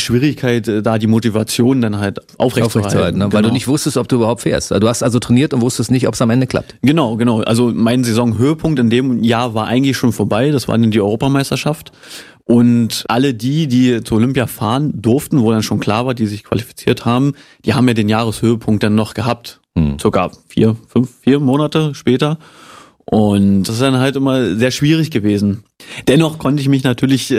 Schwierigkeit, da die Motivation dann halt aufrechtzuerhalten. Ne? Weil du nicht wusstest, ob du überhaupt fährst. Du hast also trainiert und wusstest nicht, ob es am Ende klappt. Genau. Also mein Saisonhöhepunkt in dem Jahr war eigentlich schon vorbei. Das war dann die Europameisterschaft. Und alle die zur Olympia fahren durften, wo dann schon klar war, die sich qualifiziert haben, die haben ja den Jahreshöhepunkt dann noch gehabt. Sogar 4 Monate später. Und das ist dann halt immer sehr schwierig gewesen. Dennoch konnte ich mich natürlich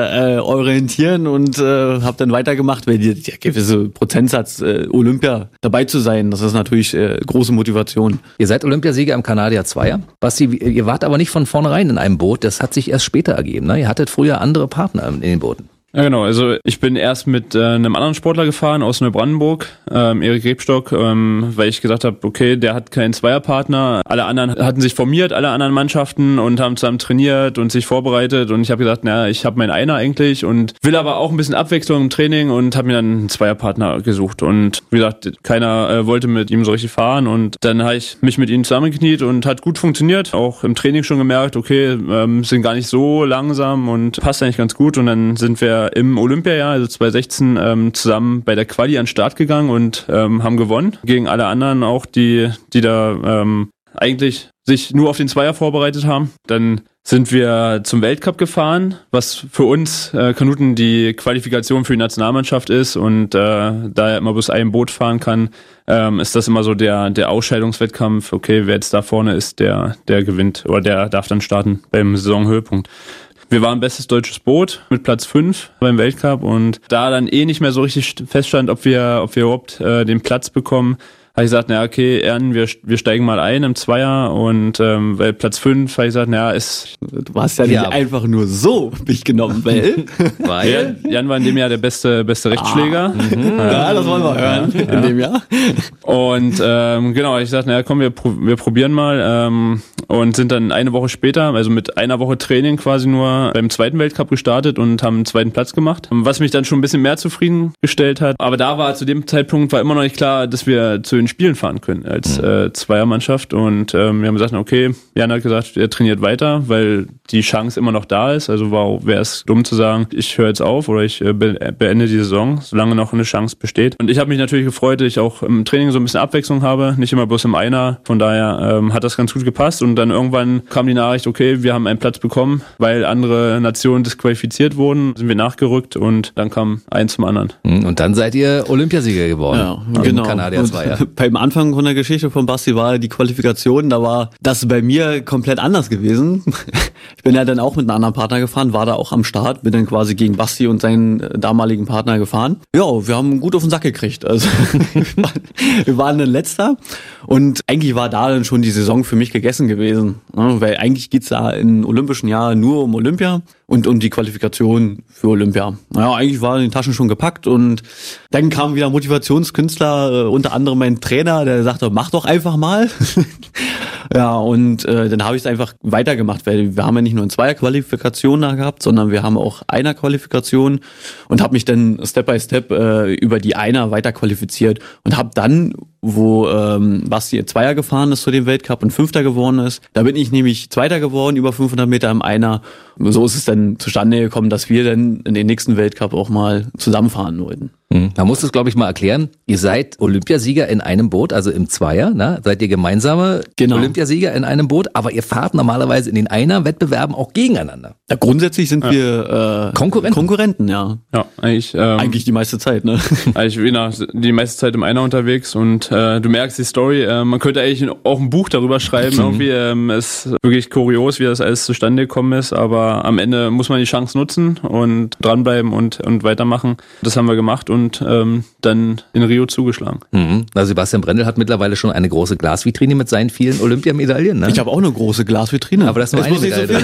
orientieren und habe dann weitergemacht, weil der gewisse Prozentsatz Olympia dabei zu sein, das ist natürlich große Motivation. Ihr seid Olympiasieger im Kanadier Zweier. Basti, ihr wart aber nicht von vornherein in einem Boot, das hat sich erst später ergeben. Ne? Ihr hattet früher andere Partner in den Booten. Ja, genau. Also ich bin erst mit einem anderen Sportler gefahren aus Neubrandenburg, Erik Rebstock, weil ich gesagt habe, okay, der hat keinen Zweierpartner. Alle anderen hatten sich formiert, alle anderen Mannschaften und haben zusammen trainiert und sich vorbereitet. Und ich habe gesagt, ich habe meinen Einer eigentlich und will aber auch ein bisschen Abwechslung im Training und habe mir dann einen Zweierpartner gesucht. Und wie gesagt, keiner wollte mit ihm so richtig fahren. Und dann habe ich mich mit ihm zusammengekniet und hat gut funktioniert. Auch im Training schon gemerkt, okay, sind gar nicht so langsam und passt eigentlich ganz gut. Und dann sind wir im Olympiajahr, also 2016, zusammen bei der Quali an den Start gegangen und haben gewonnen. Gegen alle anderen auch, die da eigentlich sich nur auf den Zweier vorbereitet haben. Dann sind wir zum Weltcup gefahren, was für uns Kanuten die Qualifikation für die Nationalmannschaft ist. Und da er immer bloß ein Boot fahren kann, ist das immer so der Ausscheidungswettkampf. Okay, wer jetzt da vorne ist, der gewinnt oder der darf dann starten beim Saisonhöhepunkt. Wir waren bestes deutsches Boot mit Platz 5 beim Weltcup und da dann nicht mehr so richtig feststand, ob wir überhaupt den Platz bekommen, habe ich gesagt, okay, Erden, wir steigen mal ein im Zweier und weil Platz 5, habe ich gesagt, du hast ja nicht einfach nur so mich genommen, weil Jan war in dem Jahr der beste Rechtsschläger. Ja, das wollen wir hören in dem Jahr. Und genau, habe ich gesagt, komm, wir probieren mal und sind dann eine Woche später, also mit einer Woche Training quasi nur beim zweiten Weltcup gestartet und haben einen zweiten Platz gemacht, was mich dann schon ein bisschen mehr zufriedengestellt hat. Aber da war zu dem Zeitpunkt immer noch nicht klar, dass wir zu den Spielen fahren können als Zweiermannschaft und wir haben gesagt, okay, Jan hat gesagt, er trainiert weiter, weil die Chance immer noch da ist, also wäre es dumm zu sagen, ich höre jetzt auf oder ich beende die Saison, solange noch eine Chance besteht. Und ich habe mich natürlich gefreut, dass ich auch im Training so ein bisschen Abwechslung habe, nicht immer bloß im Einer, von daher hat das ganz gut gepasst und dann irgendwann kam die Nachricht, okay, wir haben einen Platz bekommen, weil andere Nationen disqualifiziert wurden, sind wir nachgerückt und dann kam eins zum anderen. Und dann seid ihr Olympiasieger geworden. Ja, genau. Kanadier Zweier. Beim Anfang von der Geschichte von Basti war die Qualifikation, da war das bei mir komplett anders gewesen. Ich bin ja dann auch mit einem anderen Partner gefahren, war da auch am Start, bin dann quasi gegen Basti und seinen damaligen Partner gefahren. Ja, wir haben gut auf den Sack gekriegt. Also wir waren dann Letzter und eigentlich war da dann schon die Saison für mich gegessen gewesen. Ja, weil eigentlich geht's da im olympischen Jahr nur um Olympia und um die Qualifikation für Olympia. Naja, eigentlich waren die Taschen schon gepackt und dann kamen wieder Motivationskünstler, unter anderem mein Trainer, der sagte, mach doch einfach mal. Ja, und dann habe ich es einfach weitergemacht, weil wir haben ja nicht nur eine Zweier-Qualifikation da gehabt, sondern wir haben auch Einer-Qualifikation und habe mich dann Step by Step über die Einer weiter qualifiziert und habe dann, wo Basti Zweier gefahren ist zu dem Weltcup und Fünfter geworden ist, da bin ich nämlich Zweiter geworden, über 500 Meter im Einer. So ist es dann zustande gekommen, dass wir dann in den nächsten Weltcup auch mal zusammenfahren wollten. Man muss das, glaube ich, mal erklären. Ihr seid Olympiasieger in einem Boot, also im Zweier, ne? Seid ihr gemeinsame Olympiasieger in einem Boot, aber ihr fahrt normalerweise in den Einer-Wettbewerben auch gegeneinander. Ja, grundsätzlich sind wir Konkurrenten, ja. Ja, eigentlich die meiste Zeit, ne? Ich bin die meiste Zeit im Einer unterwegs und du merkst die Story, man könnte eigentlich auch ein Buch darüber schreiben, irgendwie ist wirklich kurios, wie das alles zustande gekommen ist, aber am Ende muss man die Chance nutzen und dranbleiben und weitermachen. Das haben wir gemacht und dann in Rio zugeschlagen. Also Sebastian Brendel hat mittlerweile schon eine große Glasvitrine mit seinen vielen Olympiamedaillen. Ne? Ich habe auch eine große Glasvitrine. Aber das ist nur eine Medaille.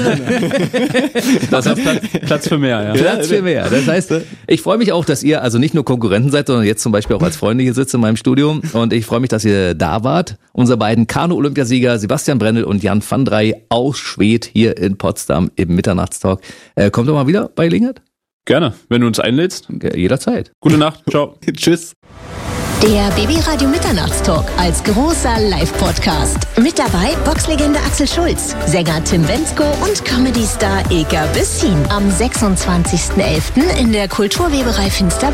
Das hat Platz für mehr, ja. Platz für mehr. Das heißt, ich freue mich auch, dass ihr also nicht nur Konkurrenten seid, sondern jetzt zum Beispiel auch als Freunde hier sitzt in meinem Studio. Und ich freue mich, dass ihr da wart. Unsere beiden Kanu-Olympiasieger Sebastian Brendel und Jan van Drey aus Schwedt hier in Potsdam im Mitternachtstalk. Kommt doch mal wieder bei Gelegenheit? Gerne, wenn du uns einlädst. Jederzeit. Gute Nacht, ciao. Tschüss. Der BB-Radio Mitternachtstalk als großer Live-Podcast. Mit dabei Boxlegende Axel Schulz, Sänger Tim Bendzko und Comedy-Star Ilka Bessin. Am 26.11. in der Kulturweberei Finster